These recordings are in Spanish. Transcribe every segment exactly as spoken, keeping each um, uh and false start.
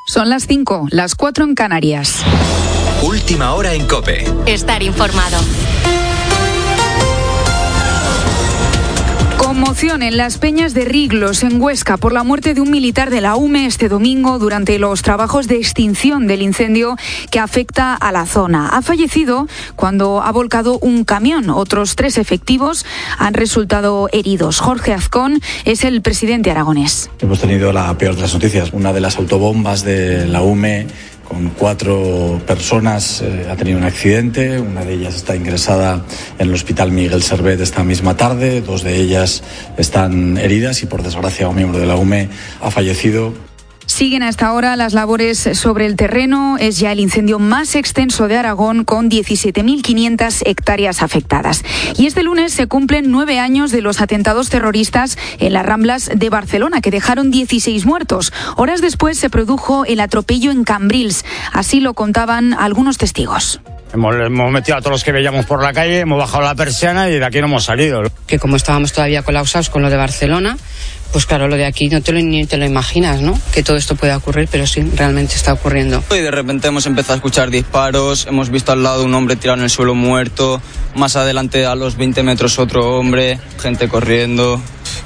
Son las cinco, las cuatro en Canarias. Última hora en COPE. Estar informado. Conmoción en las Peñas de Riglos, en Huesca, por la muerte de un militar de la U M E este domingo durante los trabajos de extinción del incendio que afecta a la zona. Ha fallecido cuando ha volcado un camión. Otros tres efectivos han resultado heridos. Jorge Azcón es el presidente aragonés. Hemos tenido la peor de las noticias. Una de las autobombas de la U M E con cuatro personas eh, ha tenido un accidente. Una de ellas está ingresada en el Hospital Miguel Servet esta misma tarde. Dos de ellas están heridas y, por desgracia, un miembro de la U M E ha fallecido. Siguen hasta ahora las labores sobre el terreno. Es ya el incendio más extenso de Aragón, con diecisiete mil quinientas hectáreas afectadas. Y este lunes se cumplen nueve años de los atentados terroristas en las Ramblas de Barcelona, que dejaron dieciséis muertos. Horas después se produjo el atropello en Cambrils. Así lo contaban algunos testigos. Hemos, hemos metido a todos los que veíamos por la calle, hemos bajado la persiana y de aquí no hemos salido. Que como estábamos todavía colapsados con lo de Barcelona, pues claro, lo de aquí no te lo, ni te lo imaginas, ¿no? Que todo esto pueda ocurrir, pero sí, realmente está ocurriendo. Y de repente hemos empezado a escuchar disparos, hemos visto al lado un hombre tirado en el suelo muerto, más adelante a los veinte metros otro hombre, gente corriendo,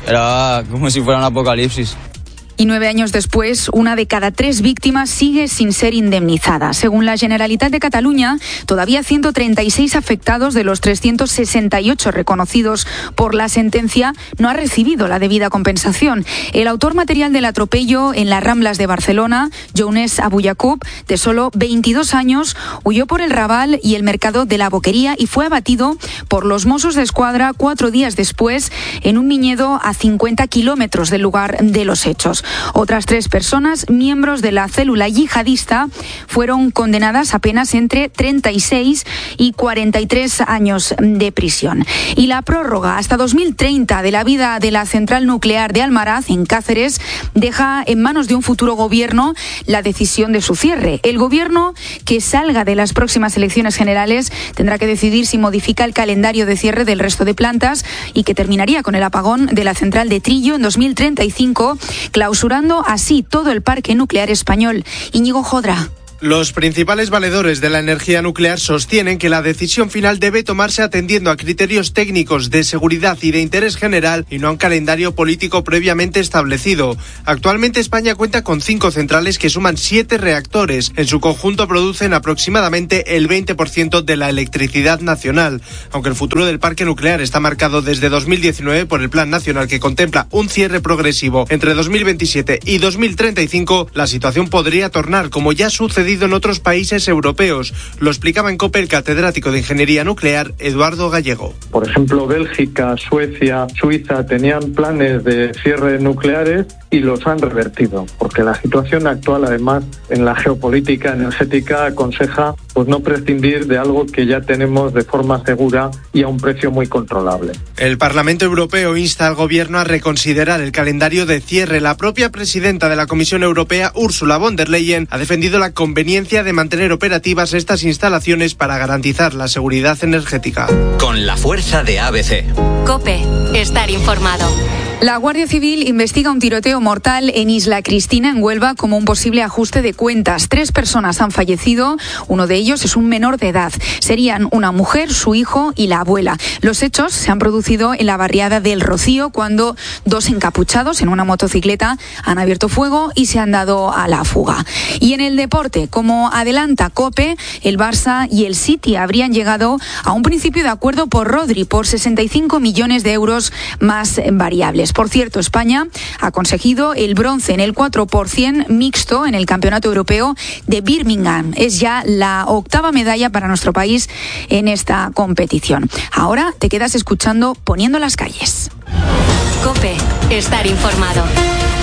era como si fuera un apocalipsis. Y nueve años después, una de cada tres víctimas sigue sin ser indemnizada. Según la Generalitat de Cataluña, todavía ciento treinta y seis afectados de los trescientos sesenta y ocho reconocidos por la sentencia no ha recibido la debida compensación. El autor material del atropello en las Ramblas de Barcelona, Younes Abuyacub, de solo veintidós años, huyó por el Raval y el mercado de la Boquería y fue abatido por los Mossos de Escuadra cuatro días después en un viñedo a cincuenta kilómetros del lugar de los hechos. Otras tres personas, miembros de la célula yihadista, fueron condenadas a penas entre treinta y seis y cuarenta y tres años de prisión. Y la prórroga hasta dos mil treinta de la vida de la central nuclear de Almaraz, en Cáceres, deja en manos de un futuro gobierno la decisión de su cierre. El gobierno que salga de las próximas elecciones generales tendrá que decidir si modifica el calendario de cierre del resto de plantas y que terminaría con el apagón de la central de Trillo en dos mil treinta y cinco, clausurando así todo el parque nuclear español. Íñigo Jodra. Los principales valedores de la energía nuclear sostienen que la decisión final debe tomarse atendiendo a criterios técnicos de seguridad y de interés general y no a un calendario político previamente establecido. Actualmente España cuenta con cinco centrales que suman siete reactores. En su conjunto producen aproximadamente el veinte por ciento de la electricidad nacional. Aunque el futuro del parque nuclear está marcado desde dos mil diecinueve por el Plan Nacional, que contempla un cierre progresivo entre dos mil veintisiete y dos mil treinta y cinco, la situación podría tornar, como ya sucedió en otros países europeos. Lo explicaba en COPE el catedrático de Ingeniería Nuclear, Eduardo Gallego. Por ejemplo, Bélgica, Suecia, Suiza tenían planes de cierre nucleares y los han revertido, porque la situación actual, además, en la geopolítica energética aconseja pues no prescindir de algo que ya tenemos de forma segura y a un precio muy controlable. El Parlamento Europeo insta al Gobierno a reconsiderar el calendario de cierre. La propia presidenta de la Comisión Europea, Ursula von der Leyen, ha defendido la conveniencia de mantener operativas estas instalaciones para garantizar la seguridad energética. Con la fuerza de A B C. COPE. Estar informado. La Guardia Civil investiga un tiroteo mortal en Isla Cristina, en Huelva, como un posible ajuste de cuentas. Tres personas han fallecido, uno de ellos es un menor de edad. Serían una mujer, su hijo y la abuela. Los hechos se han producido en la barriada del Rocío, cuando dos encapuchados en una motocicleta han abierto fuego y se han dado a la fuga. Y en el deporte, como adelanta COPE, el Barça y el City habrían llegado a un principio de acuerdo por Rodri, por sesenta y cinco millones de euros más variables. Por cierto, España ha conseguido el bronce en el cuatro por ciento mixto en el Campeonato Europeo de Birmingham. Es ya la octava medalla para nuestro país en esta competición. Ahora te quedas escuchando Poniendo las calles. COPE. Estar informado.